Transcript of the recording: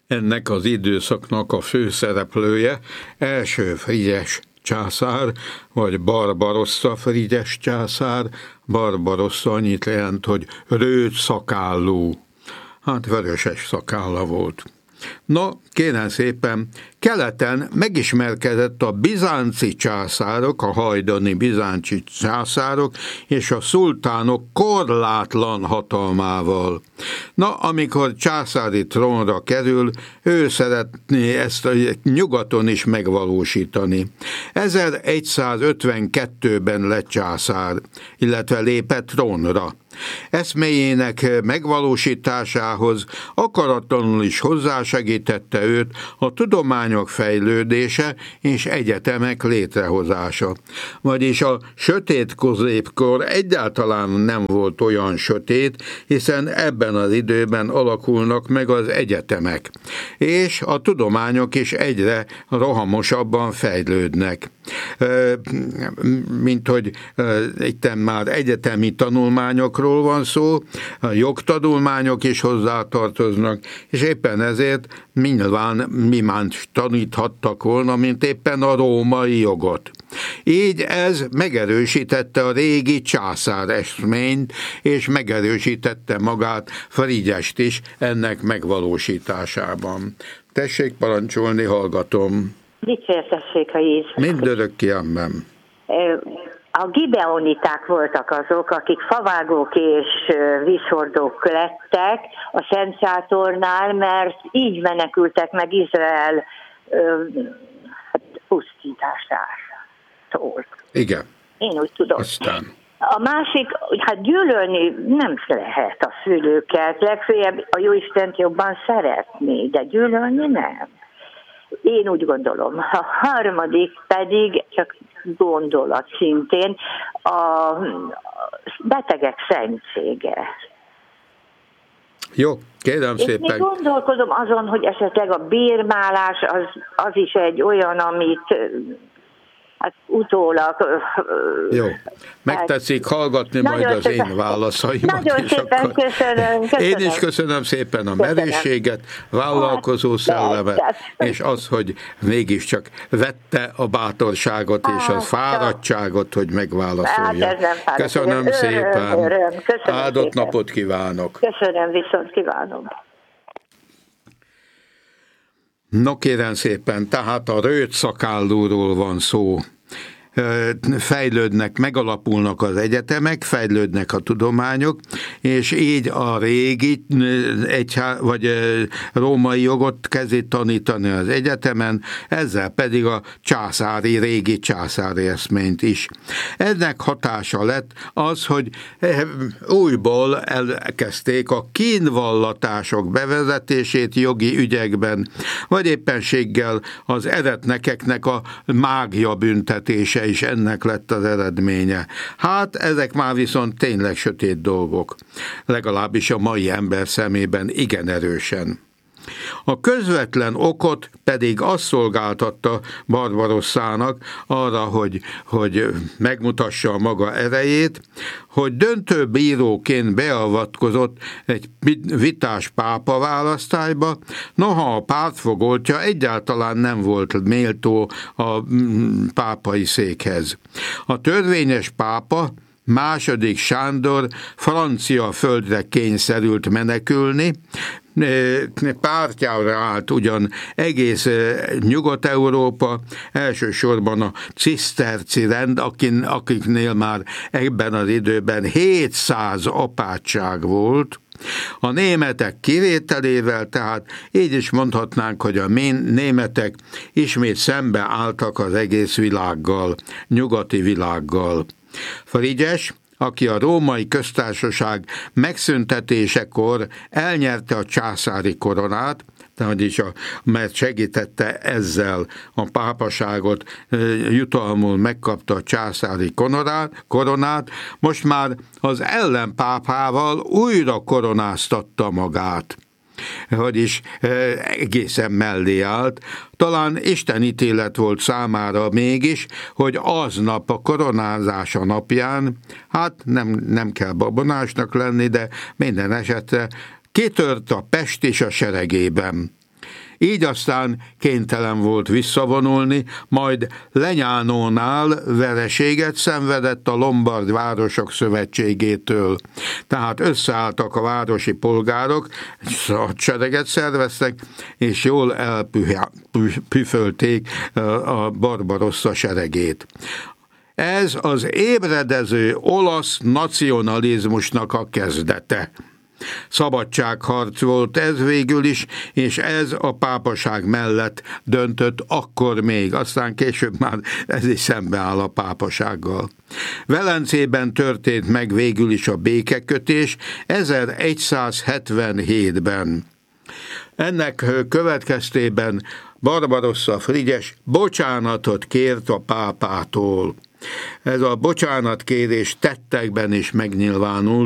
Ennek az időszaknak a főszereplője első Frigyes császár, vagy Barbarossa Frigyes császár. Barbarossa annyit jelent, hogy rőt szakállú. Hát vöröses szakálla volt. No, kérem szépen, keleten megismerkedett a bizánci császárok, a hajdani bizánci császárok és a szultánok korlátlan hatalmával. Na, amikor császári trónra kerül, ő szeretné ezt a nyugaton is megvalósítani. 1152-ben lett császár, illetve lépett trónra. Eszméjének megvalósításához akaratlanul is hozzásegítette őt a tudományok fejlődése és egyetemek létrehozása. Vagyis a sötét középkor egyáltalán nem volt olyan sötét, hiszen ebben az időben alakulnak meg az egyetemek, és a tudományok is egyre rohamosabban fejlődnek. Mint hogy itt már egyetemi tanulmányokról van szó, a jogtanulmányok is hozzátartoznak, és éppen ezért nyilván mi más taníthattak volna, mint éppen a római jogot. Így ez megerősítette a régi császár eszményt, és megerősítette magát Frigyest is ennek megvalósításában. Tessék parancsolni, hallgatom. Dicsértessék a Jézus. Mindörökké amen. A gibeoniták voltak azok, akik favágók és vízhordók lettek a Szent Sátornál, mert így menekültek meg Izrael pusztításától. Igen. Én úgy tudom. Aztán. A másik, hát gyűlölni nem lehet a szülőket, legfeljebb a Jóistent jobban szeretni, de gyűlölni nem. Én úgy gondolom. A harmadik pedig, csak gondolat szintén, a betegek szentsége. Jó, kérem szépen. Én még gondolkodom azon, hogy esetleg a bírmálás az is egy olyan, amit hát utólag... Jó, megtetszik hallgatni majd az én válaszaimat. Nagyon szépen köszönöm. Én is köszönöm szépen a merészséget, vállalkozó szellemet, és az, hogy mégiscsak vette a bátorságot és a fáradtságot, hogy megválaszolja. Köszönöm szépen. Áldott napot kívánok. Köszönöm, viszont kívánom. No kérem szépen, tehát a rőt szakállúról van szó. Fejlődnek, megalapulnak az egyetemek, fejlődnek a tudományok, és így a régi vagy római jogot kezdi tanítani az egyetemen, ezzel pedig a régi császári eszményt is. Ennek hatása lett az, hogy újból elkezdték a kínvallatások bevezetését jogi ügyekben, vagy éppenséggel az eretnekeknek a mágia büntetése is ennek lett az eredménye. Hát ezek már viszont tényleg sötét dolgok, legalábbis a mai ember szemében igen erősen. A közvetlen okot pedig azt szolgáltatta Barbarossának arra, hogy megmutassa a maga erejét, hogy döntő bíróként beavatkozott egy vitás pápa választásba, noha a pártfogoltja egyáltalán nem volt méltó a pápai székhez. A törvényes pápa, II. Sándor francia földre kényszerült menekülni, pártjára állt ugyan egész Nyugat-Európa, elsősorban a ciszterci rend, akiknél már ebben az időben 700 apátság volt, a németek kivételével, tehát így is mondhatnánk, hogy a németek ismét szembe álltak az egész világgal, nyugati világgal. Frigyes, aki a római köztársaság megszüntetésekor elnyerte a császári koronát, mert segítette ezzel a pápaságot, jutalmul megkapta a császári koronát, most már az ellenpápával újra koronáztatta magát. Vagyis egészen mellé állt. Talán Isten ítélet volt számára mégis, hogy aznap a koronázása napján, hát nem kell babonásnak lenni, de minden esetre kitört a pest is a seregében. Így aztán kénytelen volt visszavonulni, majd Legnánónál vereséget szenvedett a Lombard Városok Szövetségétől. Tehát összeálltak a városi polgárok, hadsereget szerveztek, és jól elpüfölték a Barbarossa seregét. Ez az ébredező olasz nacionalizmusnak a kezdete. Szabadságharc volt ez végül is, és ez a pápaság mellett döntött akkor még, aztán később már ez is szembeáll a pápasággal. Velencében történt meg végül is a békekötés 1177-ben. Ennek következtében Barbarossa Frigyes bocsánatot kért a pápától. Ez a bocsánatkérés tettekben is megnyilvánul,